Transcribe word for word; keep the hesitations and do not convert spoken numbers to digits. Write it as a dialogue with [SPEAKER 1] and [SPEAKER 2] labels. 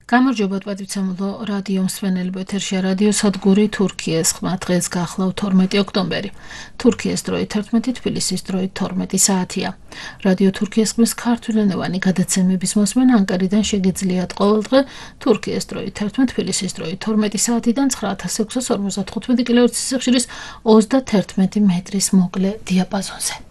[SPEAKER 1] გამარჯობათ პატივცემულო რადიო მსმენელებო, ეთერშია რადიო სადგური თურქიის ხმა. დღეს გახლავთ თორმეტი ოქტომბერი. თურქიის დროით თერთმეტი, თბილისის დროით თორმეტი საათია. რადიო თურქიის ხმის ქართულენოვანი გადაცემების მოსმენა ანკარიდან შეგიძლიათ ყოველდღე თურქიის დროით თერთმეტი, თბილისის დროით თორმეტი საათიდან ცხრა ათას ექვსას ორმოცდათხუთმეტი კილოჰერცის სიხშირის ოცდათერთმეტი მეტრის მოკლე დიაპაზონზე.